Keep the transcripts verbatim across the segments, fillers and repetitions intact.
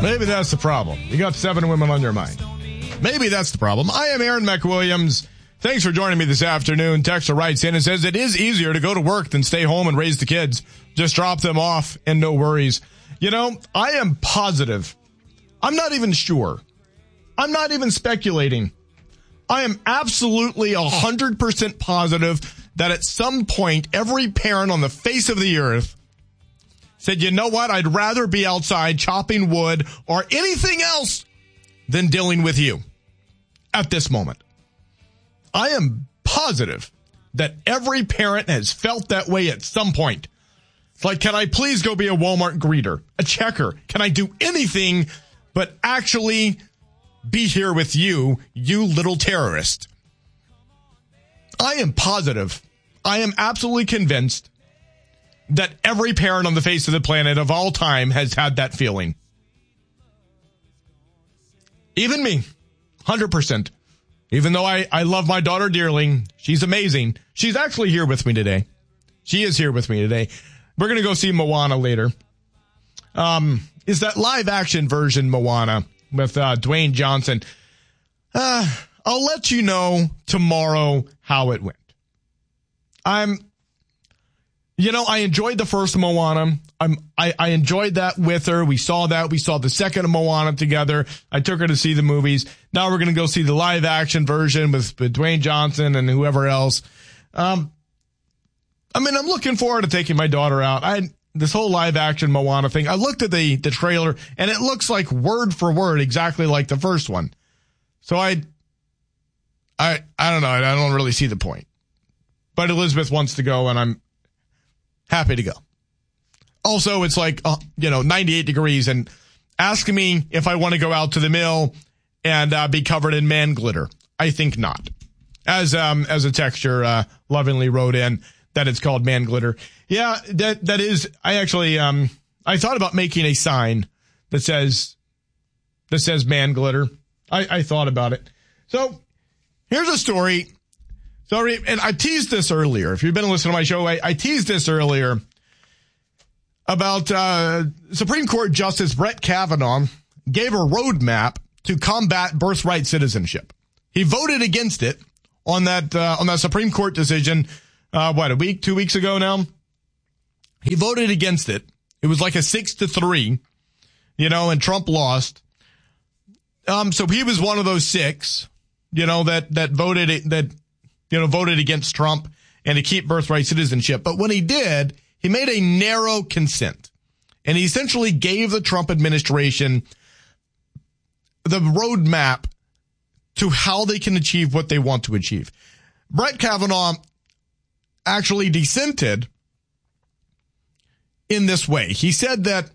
Maybe that's the problem. You got seven women on your mind. Maybe that's the problem. I am Aaron McWilliams. Thanks for joining me this afternoon. Texter writes in and says, it is easier to go to work than stay home and raise the kids. Just drop them off and no worries. You know, I am positive. I'm not even sure. I'm not even speculating. I am absolutely one hundred percent positive that at some point, every parent on the face of the earth said, you know what, I'd rather be outside chopping wood or anything else than dealing with you at this moment. I am positive that every parent has felt that way at some point. It's like, can I please go be a Walmart greeter, a checker? Can I do anything but actually be here with you, you little terrorist? I am positive, I am absolutely convinced that every parent on the face of the planet of all time has had that feeling. Even me, one hundred percent. Even though I, I love my daughter dearly, she's amazing. She's actually here with me today. She is here with me today. We're going to go see Moana later. Um, is that live action version Moana with uh, Dwayne Johnson. Uh, I'll let you know tomorrow how it went. I'm, you know, I enjoyed the first Moana. I'm, I, I enjoyed that with her. We saw that. We saw the second Moana together. I took her to see the movies. Now we're going to go see the live action version with, with Dwayne Johnson and whoever else. Um, I mean, I'm looking forward to taking my daughter out. I, this whole live action Moana thing, I looked at the, the trailer and it looks like word for word exactly like the first one. So I, I, I don't know. I don't really see the point, but Elizabeth wants to go and I'm happy to go. Also, it's like, uh, you know, ninety-eight degrees and asking me if I want to go out to the mill and uh, be covered in man glitter. I think not. As, um, as a texture, uh, lovingly wrote in that it's called man glitter. Yeah, that, that is, I actually, um, I thought about making a sign that says, that says man glitter. I, I thought about it. So here's a story. Sorry. And I teased this earlier. If you've been listening to my show, I, I teased this earlier about, uh, Supreme Court Justice Brett Kavanaugh gave a roadmap to combat birthright citizenship. He voted against it on that, uh, on that Supreme Court decision. Uh, what, a week, two weeks ago now? He voted against it. It was like a six to three, you know, and Trump lost. Um, so he was one of those six, you know, that, that voted, that, you know, voted against Trump and to keep birthright citizenship. But when he did, he made a narrow consent and he essentially gave the Trump administration the roadmap to how they can achieve what they want to achieve. Brett Kavanaugh actually dissented in this way. He said that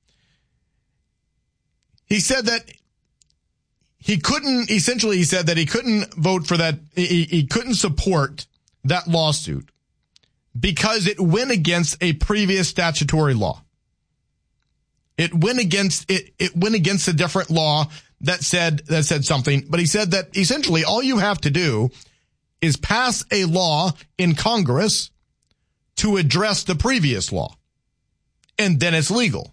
he said that he couldn't, essentially he said that he couldn't vote for that, he, he couldn't support that lawsuit because it went against a previous statutory law. It went against, it, it went against a different law that said, that said something, but he said that essentially all you have to do is pass a law in Congress to address the previous law. And then it's legal.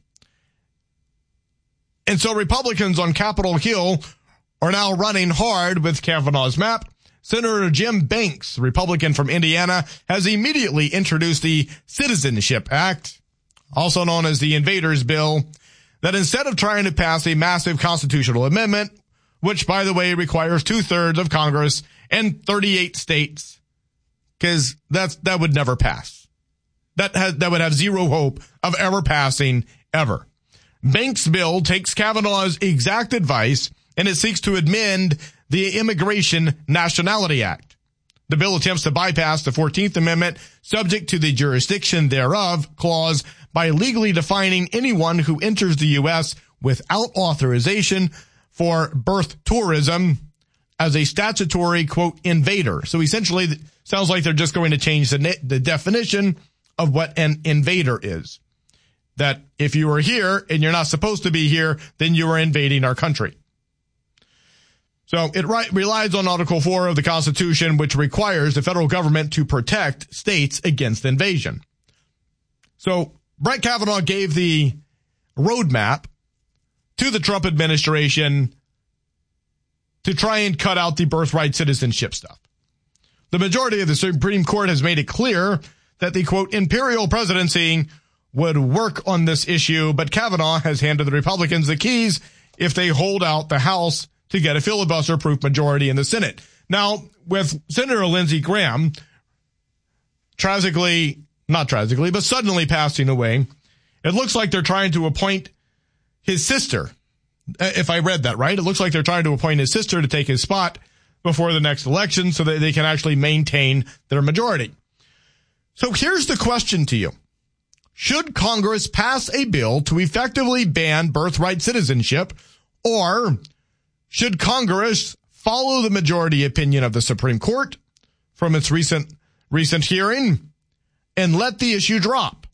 And so Republicans on Capitol Hill are now running hard with Kavanaugh's map. Senator Jim Banks, Republican from Indiana, has immediately introduced the Citizenship Act, also known as the Invaders Bill, that instead of trying to pass a massive constitutional amendment, which, by the way, requires two-thirds of Congress and thirty-eight states, because that's that would never pass. That has, that would have zero hope of ever passing, ever. Banks' bill takes Kavanaugh's exact advice, and it seeks to amend the Immigration Nationality Act. The bill attempts to bypass the fourteenth Amendment, subject to the jurisdiction thereof clause, by legally defining anyone who enters the U S without authorization for birth tourism as a statutory, quote, invader. So essentially, it sounds like they're just going to change the, the definition of what an invader is. That if you are here and you're not supposed to be here, then you are invading our country. So it right, relies on Article four of the Constitution, which requires the federal government to protect states against invasion. So Brett Kavanaugh gave the roadmap to the Trump administration to try and cut out the birthright citizenship stuff. The majority of the Supreme Court has made it clear that the, quote, imperial presidency would work on this issue, but Kavanaugh has handed the Republicans the keys if they hold out the House to get a filibuster-proof majority in the Senate. Now, with Senator Lindsey Graham tragically, not tragically, but suddenly passing away, it looks like they're trying to appoint his sister. If I read that right, it looks like they're trying to appoint his sister to take his spot before the next election so that they can actually maintain their majority. So here's the question to you. Should Congress pass a bill to effectively ban birthright citizenship, or should Congress follow the majority opinion of the Supreme Court from its recent recent hearing and let the issue drop?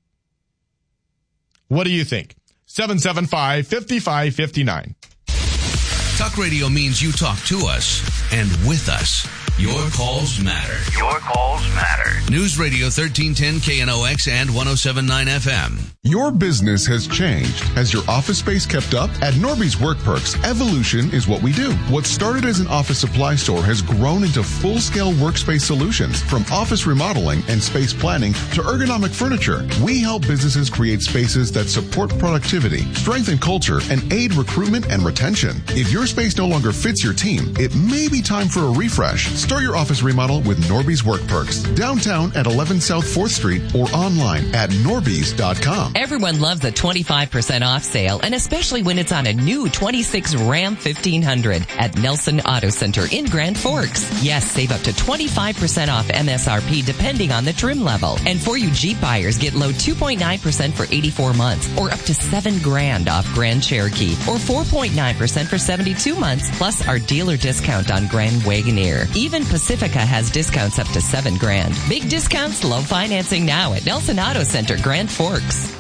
What do you think? seven seven five, five five five nine. Talk radio means you talk to us and with us. Your calls matter. Your calls matter. News Radio thirteen ten K N O X and one oh seven point nine F M. Your business has changed. Has your office space kept up? At Norby's Work Perks, evolution is what we do. What started as an office supply store has grown into full-scale workspace solutions. From office remodeling and space planning to ergonomic furniture, we help businesses create spaces that support productivity, strengthen culture, and aid recruitment and retention. If your space no longer fits your team, it may be time for a refresh. Start your office remodel with Norby's Work Perks. Downtown at eleven South fourth Street or online at norbys dot com. Everyone loves a twenty-five percent off sale, and especially when it's on a new twenty-six Ram fifteen hundred at Nelson Auto Center in Grand Forks. Yes, save up to twenty-five percent off M S R P depending on the trim level. And for you Jeep buyers, get low two point nine percent for eighty-four months or up to seven grand off Grand Cherokee or four point nine percent for seventy-two months plus our dealer discount on Grand Wagoneer. Even Pacifica has discounts up to seven grand. Big discounts, low financing now at Nelson Auto Center, Grand Forks.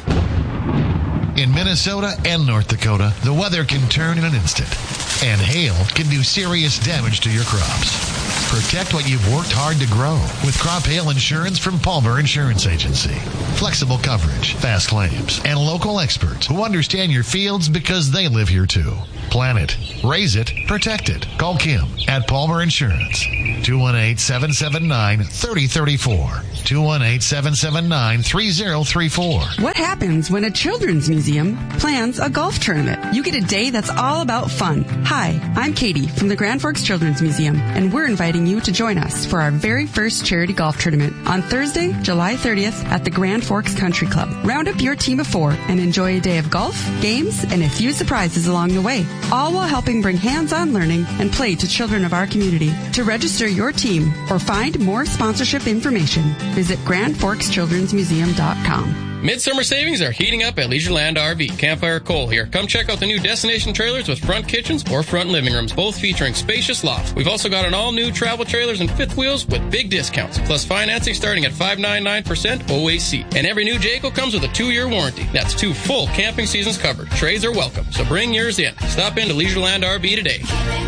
In Minnesota and North Dakota, the weather can turn in an instant, and hail can do serious damage to your crops. Protect what you've worked hard to grow with crop hail insurance from Palmer Insurance Agency. Flexible coverage, fast claims, and local experts who understand your fields because they live here too. Plan it, raise it, protect it. Call Kim at Palmer Insurance. two one eight, seven seven nine, three oh three four. two one eight, seven seven nine, three oh three four. What happens when a children's museum plans a golf tournament? You get a day that's all about fun. Hi, I'm Katie from the Grand Forks Children's Museum, and we're inviting you to join us for our very first charity golf tournament on Thursday, July thirtieth at the Grand Forks Country Club. Round up your team of four and enjoy a day of golf, games, and a few surprises along the way, all while helping bring hands-on learning and play to children of our community. To register your team or find more sponsorship information, visit grand forks children's museum dot com. Midsummer savings are heating up at Leisureland R V. Campfire Cole here. Come check out the new destination trailers with front kitchens or front living rooms, both featuring spacious lofts. We've also got an all-new travel trailers and fifth wheels with big discounts, plus financing starting at five point nine nine percent O A C. And every new Jayco comes with a two-year warranty. That's two full camping seasons covered. Trays are welcome, so bring yours in. Stop into Leisureland R V today.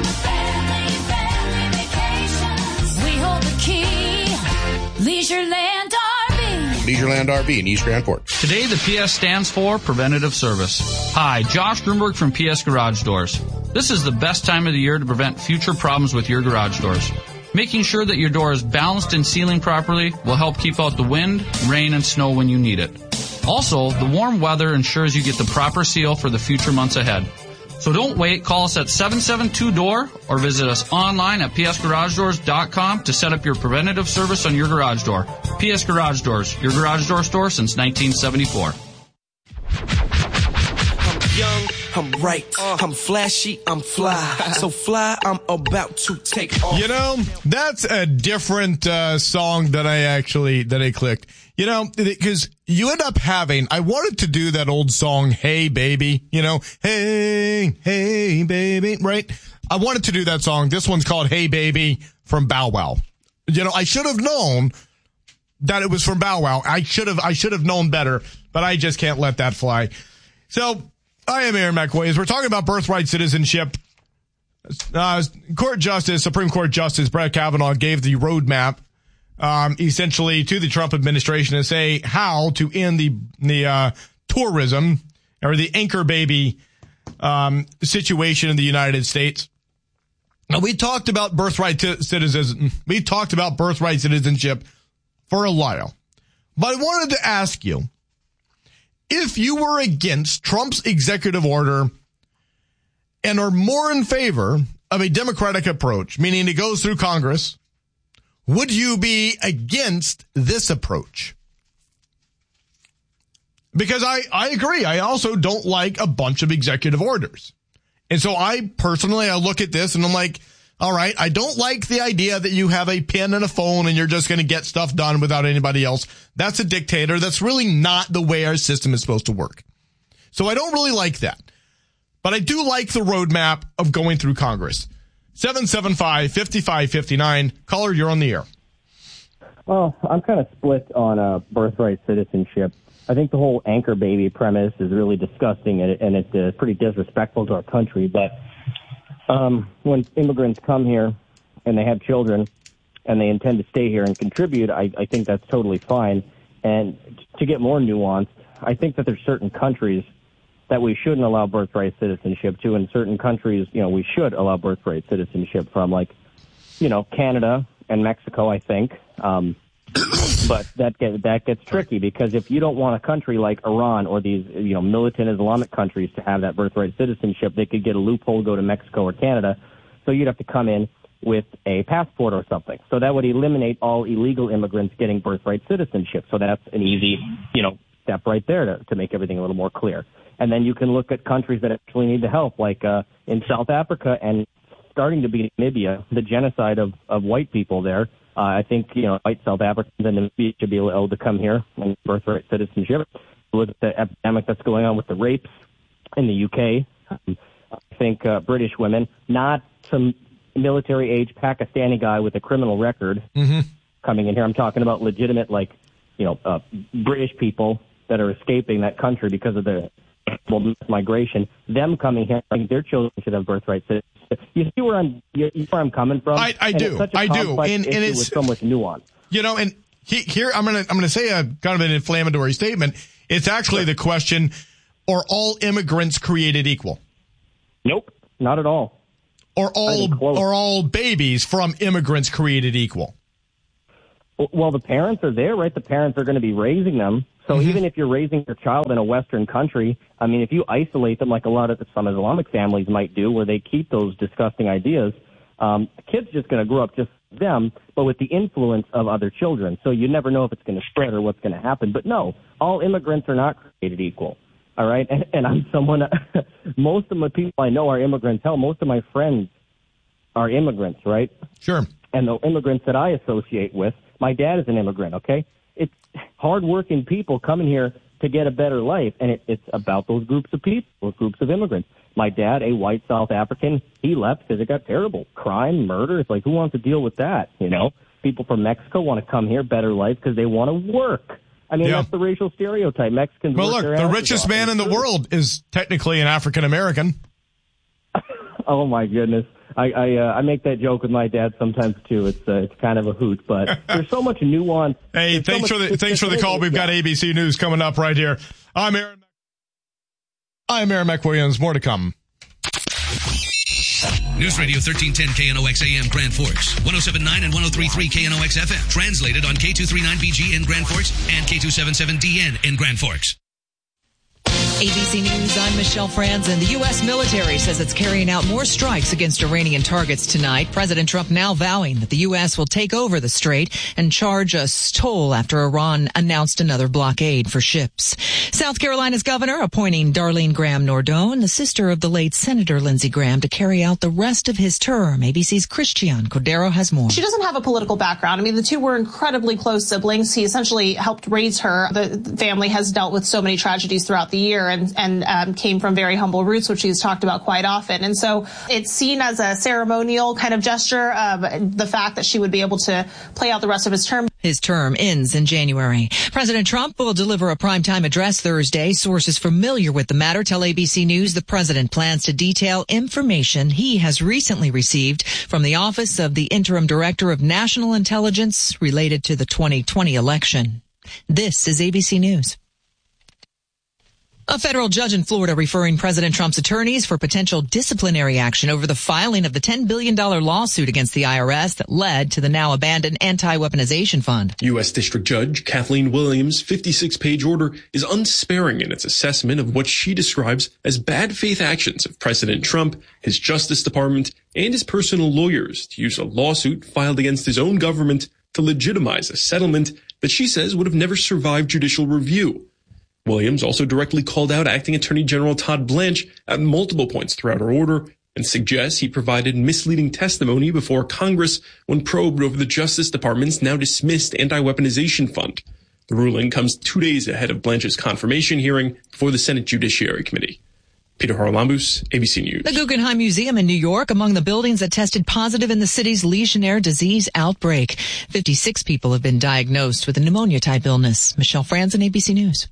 We hold the key. Leisureland R V. Leisureland R V in East Grand Forks. Today, the P S stands for Preventative Service. Hi, Josh Grunberg from P S Garage Doors. This is the best time of the year to prevent future problems with your garage doors. Making sure that your door is balanced and sealing properly will help keep out the wind, rain, and snow when you need it. Also, the warm weather ensures you get the proper seal for the future months ahead. So don't wait. Call us at seven seven two D O O R or visit us online at p s garage doors dot com to set up your preventative service on your garage door. P S Garage Doors, your garage door store since nineteen seventy-four. I'm young, I'm right, uh, I'm flashy, I'm fly. So fly, I'm about to take off. You know, that's a different uh, song that I actually, that I clicked. You know, because you end up having, I wanted to do that old song, Hey Baby, you know, Hey, Hey Baby, right? I wanted to do that song. This one's called Hey Baby from Bow Wow. You know, I should have known that it was from Bow Wow. I should have, I should have known better, but I just can't let that fly. So, I am Aaron McWays. We're talking about birthright citizenship. Uh, Court Justice, Supreme Court Justice Brett Kavanaugh gave the roadmap Um, essentially to the Trump administration to say how to end the the uh, tourism or the anchor baby um, situation in the United States. Now, we talked about birthright t- citizens. We talked about birthright citizenship for a while. But I wanted to ask you, if you were against Trump's executive order and are more in favor of a democratic approach, meaning it goes through Congress, would you be against this approach? Because I, I agree. I also don't like a bunch of executive orders. And so I personally, I look at this and I'm like, all right, I don't like the idea that you have a pen and a phone and you're just going to get stuff done without anybody else. That's a dictator. That's really not the way our system is supposed to work. So I don't really like that. But I do like the roadmap of going through Congress. seven seven five, five five five nine. Caller, you're on the air. Well, I'm kind of split on uh, birthright citizenship. I think the whole anchor baby premise is really disgusting, and, it, and it's uh, pretty disrespectful to our country. But um, when immigrants come here and they have children and they intend to stay here and contribute, I, I think that's totally fine. And to get more nuanced, I think that there's certain countries that we shouldn't allow birthright citizenship to, and certain countries, you know, we should allow birthright citizenship from, like, you know, Canada and Mexico, I think. Um, but that gets, that gets tricky, because if you don't want a country like Iran or these, you know, militant Islamic countries to have that birthright citizenship, they could get a loophole, go to Mexico or Canada. So you'd have to come in with a passport or something. So that would eliminate all illegal immigrants getting birthright citizenship. So that's an easy, you know, step right there to, to make everything a little more clear. And then you can look at countries that actually need the help, like uh, in South Africa and starting to be Namibia, the genocide of, of white people there. Uh, I think, you know, white South Africans and Namibia should be able to come here and birthright citizenship. Look at the epidemic that's going on with the rapes in the U K. Um, I think uh, British women, not some military-age Pakistani guy with a criminal record mm-hmm. coming in here. I'm talking about legitimate, like, you know, uh, British people that are escaping that country because of the migration. Them coming here, I think their children should have birthright citizenship. You see where I'm, you see where I'm coming from? I, I do. I do. And, and it's with so much nuance. You know, and he, here I'm going to I'm going to say a kind of an inflammatory statement. It's actually sure. the question: are all immigrants created equal? Nope, not at all. Or all or all babies from immigrants created equal? Well, the parents are there, right? The parents are going to be raising them. So mm-hmm. even if you're raising your child in a Western country, I mean, if you isolate them like a lot of some Islamic families might do, where they keep those disgusting ideas, um, the kid's just going to grow up just them, but with the influence of other children. So you never know if it's going to spread or what's going to happen. But no, all immigrants are not created equal. All right. And, and I'm someone, most of my people I know are immigrants. Hell, most of my friends are immigrants, right? Sure. And the immigrants that I associate with, my dad is an immigrant, okay? It's hardworking people coming here to get a better life, and it, it's about those groups of people, those groups of immigrants. My dad, a white South African, he left because it got terrible. Crime, murder, it's like, who wants to deal with that, you know? People from Mexico want to come here, better life, because they want to work. I mean, yeah. that's the racial stereotype. Mexicans Well, work look, their the richest off. man in the world is technically an African-American. Oh, my goodness. I I, uh, I make that joke with my dad sometimes too. It's uh, it's kind of a hoot, but there's so much nuance. Hey, there's thanks so for much, the thanks for the call. We've got A B C News coming up right here. I'm Aaron. I'm Aaron McWilliams. More to come. News Radio thirteen ten K N O X A M Grand Forks, one oh seven point nine and one oh three point three K N O X F M. Translated on K two thirty-nine B G in Grand Forks and K two seventy-seven D N in Grand Forks. A B C News, I'm Michelle Franzen. The U S military says it's carrying out more strikes against Iranian targets tonight. President Trump now vowing that the U S will take over the strait and charge a toll after Iran announced another blockade for ships. South Carolina's governor appointing Darlene Graham Nordone, the sister of the late Senator Lindsey Graham, to carry out the rest of his term. A B C's Christiane Cordero has more. She doesn't have a political background. I mean, the two were incredibly close siblings. He essentially helped raise her. The family has dealt with so many tragedies throughout the year, and, and um, came from very humble roots, which he's talked about quite often. And so it's seen as a ceremonial kind of gesture of the fact that she would be able to play out the rest of his term. His term ends in January. President Trump will deliver a primetime address Thursday. Sources familiar with the matter tell A B C News the president plans to detail information he has recently received from the Office of the Interim Director of National Intelligence related to the twenty twenty election. This is A B C News. A federal judge in Florida referring President Trump's attorneys for potential disciplinary action over the filing of the ten billion dollars lawsuit against the I R S that led to the now abandoned anti-weaponization fund. U S. District Judge Kathleen Williams' fifty-six page order is unsparing in its assessment of what she describes as bad faith actions of President Trump, his Justice Department, and his personal lawyers to use a lawsuit filed against his own government to legitimize a settlement that she says would have never survived judicial review. Williams also directly called out Acting Attorney General Todd Blanche at multiple points throughout her order and suggests he provided misleading testimony before Congress when probed over the Justice Department's now dismissed anti-weaponization fund. The ruling comes two days ahead of Blanche's confirmation hearing before the Senate Judiciary Committee. Peter Haralambous, A B C News. The Guggenheim Museum in New York among the buildings that tested positive in the city's Legionnaire disease outbreak. fifty-six people have been diagnosed with a pneumonia-type illness. Michelle Franzen, A B C News.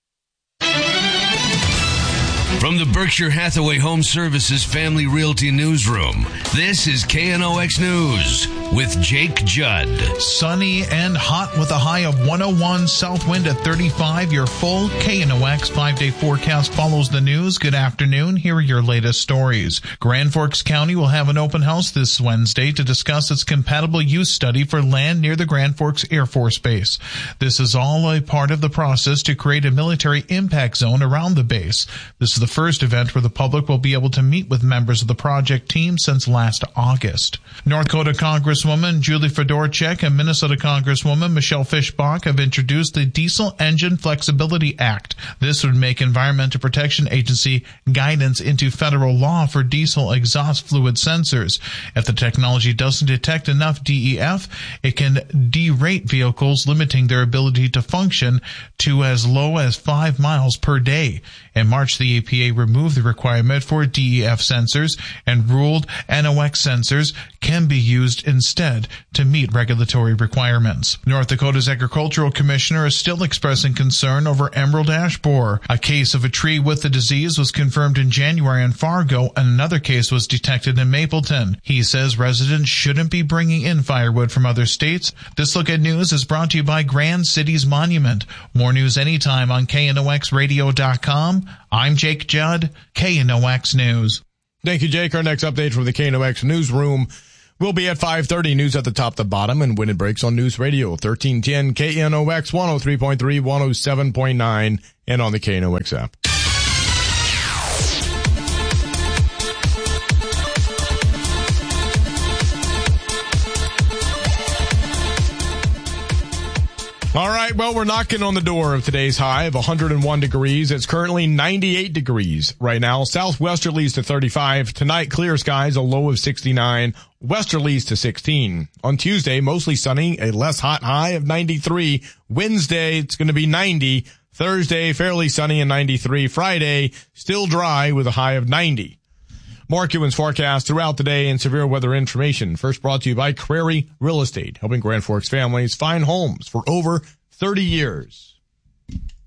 From the Berkshire Hathaway Home Services Family Realty Newsroom, this is K N O X News with Jake Judd. Sunny and hot with a high of one oh one, south wind at thirty-five. Your full K N O X five-day forecast follows the news. Good afternoon. Here are your latest stories. Grand Forks County will have an open house this Wednesday to discuss its compatible use study for land near the Grand Forks Air Force Base. This is all a part of the process to create a military impact zone around the base. This is the first event where the public will be able to meet with members of the project team since last August. North Dakota Congresswoman Julie Fedorchak and Minnesota Congresswoman Michelle Fischbach have introduced the Diesel Engine Flexibility Act. This would make Environmental Protection Agency guidance into federal law for diesel exhaust fluid sensors. If the technology doesn't detect enough D E F, it can derate vehicles, limiting their ability to function to as low as five miles per day. In March, the E P A removed the requirement for D E F sensors and ruled N O X sensors can be used instead to meet regulatory requirements. North Dakota's Agricultural Commissioner is still expressing concern over emerald ash borer. A case of a tree with the disease was confirmed in January in Fargo, and another case was detected in Mapleton. He says residents shouldn't be bringing in firewood from other states. This Look at News is brought to you by Grand Cities Monument. More news anytime on K N O X radio dot com. I'm Jake Judd, K N O X News. Thank you, Jake. Our next update from the K N O X Newsroom will be at five thirty. News at the top, the bottom, and when it breaks on News Radio thirteen ten K N O X one oh three point three, one oh seven point nine, and on the K N O X app. All right, well, we're knocking on the door of today's high of one hundred one degrees. It's currently ninety-eight degrees right now. Southwesterlies to thirty-five. Tonight, clear skies, a low of sixty-nine. Westerlies to sixteen. On Tuesday, mostly sunny, a less hot high of ninety-three. Wednesday, it's going to be ninety. Thursday, fairly sunny and ninety-three. Friday, still dry with a high of ninety. Mark Ewan's forecast throughout the day and severe weather information. First brought to you by Crary Real Estate, helping Grand Forks families find homes for over thirty years.